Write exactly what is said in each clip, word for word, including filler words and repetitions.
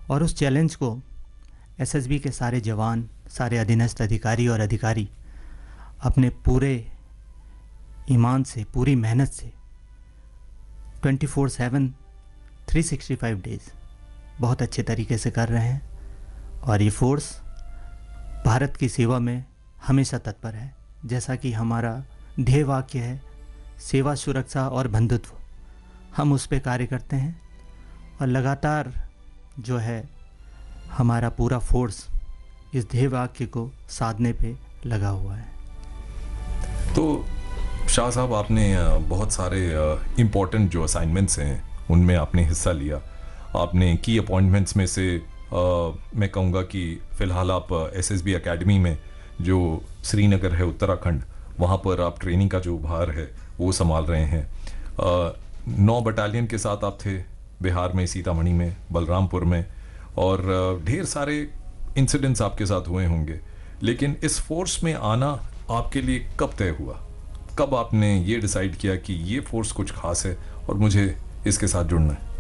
और उस चैलेंज को एसएसबी के सारे जवान, सारे अधीनस्थ अधिकारी और अधिकारी अपने पूरे ईमान से, पूरी मेहनत से twenty four seven three sixty five days बहुत अच्छे तरीके से कर रहे हैं। और ये फोर्स भारत की सेवा में हमेशा तत्पर है। जैसा कि हमारा ध्येय वाक्य है, सेवा, सुरक्षा और बंधुत्व, हम उस पे कार्य करते हैं और लगातार जो है हमारा पूरा फोर्स इस ध्येय वाक्य को साधने पे लगा हुआ है। तो शाह साहब, आपने बहुत सारे इम्पोर्टेंट जो असाइनमेंट्स हैं उनमें आपने हिस्सा लिया। आपने की अपॉइंटमेंट्स में से आ, मैं कहूँगा कि फ़िलहाल आप एसएसबी एकेडमी में जो श्रीनगर है उत्तराखंड, वहाँ पर आप ट्रेनिंग का जो भार है वो संभाल रहे हैं। आ, नौ बटालियन के साथ आप थे बिहार में, सीतामढ़ी में, बलरामपुर में, और ढेर सारे इंसिडेंट्स आपके साथ हुए होंगे। लेकिन इस फोर्स में आना आपके लिए कब तय हुआ? कब आपने ये डिसाइड किया कि ये फोर्स कुछ खास है और मुझे इसके साथ जुड़ना है?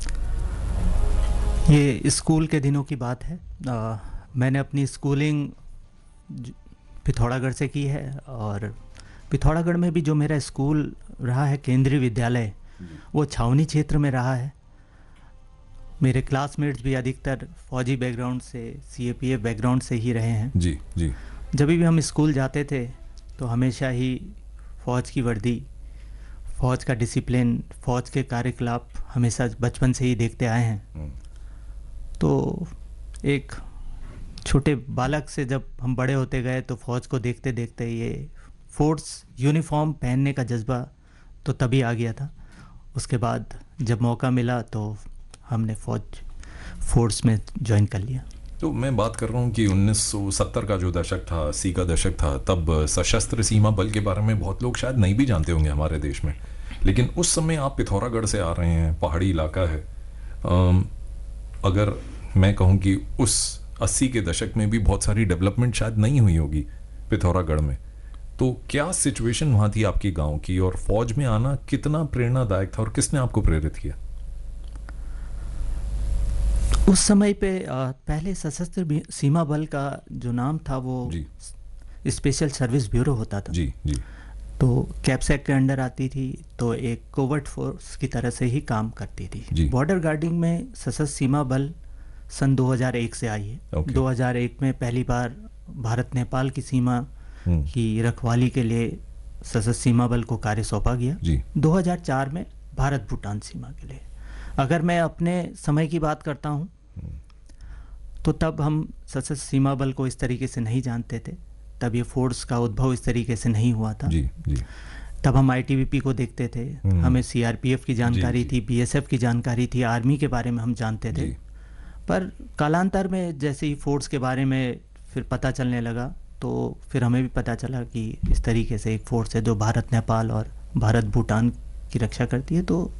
ये स्कूल के दिनों की बात है। आ, मैंने अपनी स्कूलिंग पिथौरागढ़ से की है और पिथौरागढ़ में भी जो मेरा स्कूल रहा है, केंद्रीय विद्यालय, वो छावनी क्षेत्र में रहा है। मेरे क्लासमेट्स भी अधिकतर फौजी बैकग्राउंड से, सीएपीएफ बैकग्राउंड से ही रहे हैं। जी जी। जब भी हम स्कूल जाते थे तो हमेशा ही फ़ौज की वर्दी, फ़ौज का डिसिप्लिन, फ़ौज के कार्यकलाप हमेशा बचपन से ही देखते आए हैं। तो एक छोटे बालक से जब हम बड़े होते गए तो फ़ौज को देखते देखते ये फोर्स यूनिफॉर्म पहनने का जज्बा तो तभी आ गया था। उसके बाद जब मौका मिला तो हमने फौज फोर्स में ज्वाइन कर लिया। तो मैं बात कर रहा हूँ कि उन्नीस सौ सत्तर का जो दशक था, अस्सी का दशक था, तब सशस्त्र सीमा बल के बारे में बहुत लोग शायद नहीं भी जानते होंगे हमारे देश में। लेकिन उस समय आप पिथौरागढ़ से आ रहे हैं, पहाड़ी इलाका है। अगर मैं कहूँ कि उस अस्सी के दशक में भी बहुत सारी डेवलपमेंट शायद नहीं हुई होगी पिथौरागढ़ में, तो क्या सिचुएशन वहाँ थी आपकी गांव की, और फौज में आना कितना प्रेरणादायक था और किसने आपको प्रेरित किया? उस समय पे पहले सशस्त्र सीमा बल का जो नाम था वो स्पेशल सर्विस ब्यूरो होता था। जी जी। तो कैप्सेक के अंडर आती थी, तो एक कोवर्ट फोर्स की तरह से ही काम करती थी। बॉर्डर गार्डिंग में सशस्त्र सीमा बल सन दो हज़ार एक से आई है। okay. दो हज़ार एक में पहली बार भारत नेपाल की सीमा hmm. की रखवाली के लिए सशस्त्र सीमा बल को कार्य सौंपा गया। जी। दो हज़ार चार में भारत भूटान सीमा के लिए। अगर मैं अपने समय की बात करता हूँ hmm. तो तब हम सशस्त्र सीमा बल को इस तरीके से नहीं जानते थे। तब ये फोर्स का उद्भव इस तरीके से नहीं हुआ था। जी, जी। तब हम आईटीबीपी को देखते थे, हमें सीआरपीएफ की जानकारी जी, जी। थी, बीएसएफ की जानकारी थी, आर्मी के बारे में हम जानते थे। पर कालांतर में जैसे ही फोर्स के बारे में फिर पता चलने लगा तो फिर हमें भी पता चला कि इस तरीके से एक फोर्स है जो भारत नेपाल और भारत भूटान की रक्षा करती है, तो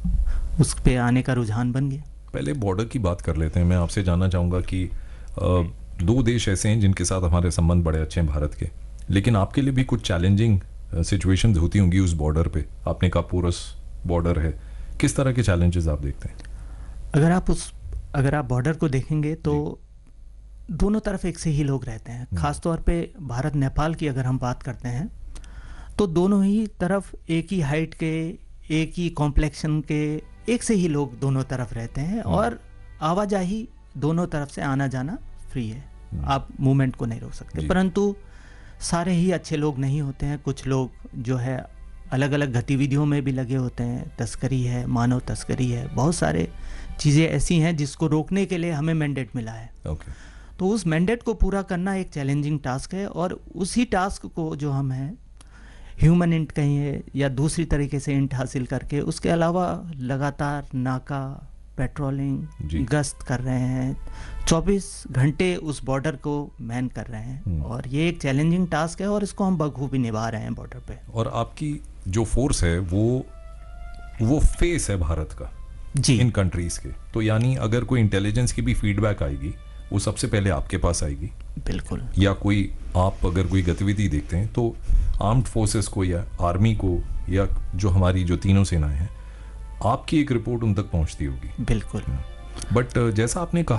उस पे आने का रुझान बन गया। पहले बॉर्डर की बात कर लेते हैं। मैं आपसे जानना चाहूँगा कि आ, दो देश ऐसे हैं जिनके साथ हमारे संबंध बड़े अच्छे हैं भारत के, लेकिन आपके लिए भी कुछ चैलेंजिंग सिचुएशंस होती होंगी उस बॉर्डर पे। आपने कहा पोरस बॉर्डर है, किस तरह के चैलेंजेस आप देखते हैं? अगर आप उस अगर आप बॉर्डर को देखेंगे तो दोनों तरफ एक से ही लोग रहते हैं। खास तौर पे भारत नेपाल की अगर हम बात करते हैं तो दोनों ही तरफ एक ही हाइट के, एक ही कॉम्प्लेक्शन के, एक से ही लोग दोनों तरफ रहते हैं और आवाजाही दोनों तरफ से आना जाना फ्री है। आप मूवमेंट को नहीं रोक सकते। परंतु सारे ही अच्छे लोग नहीं होते हैं। कुछ लोग जो है अलग अलग गतिविधियों में भी लगे होते हैं। तस्करी है, मानव तस्करी है, बहुत सारे चीज़ें ऐसी हैं जिसको रोकने के लिए हमें मैंडेट मिला है। okay. तो उस मैंडेट को पूरा करना एक चैलेंजिंग टास्क है और उसी टास्क को जो हम हैं ह्यूमन इंट कहिए या दूसरी तरीके से इंट हासिल करके, उसके अलावा लगातार नाका, पेट्रोलिंग, गश्त कर रहे हैं, चौबीस घंटे उस बॉर्डर को मैन कर रहे हैं और ये एक चैलेंजिंग टास्क है और इसको हम बखूबी निभा रहे हैं बॉर्डर पे। और आपकी जो फोर्स है वो वो फेस है भारत का जी इन कंट्रीज के, तो यानी अगर कोई इंटेलिजेंस की भी फीडबैक आएगी वो सबसे पहले आपके पास आएगी। बिल्कुल। या कोई आप अगर कोई गतिविधि देखते हैं तो आर्म्ड फोर्सेस को या आर्मी को या जो हमारी जो तीनों सेनाएं हैं, आपकी एक रिपोर्ट उन तक पहुंचती होगी। बिल्कुल। बट जैसा आपने कहा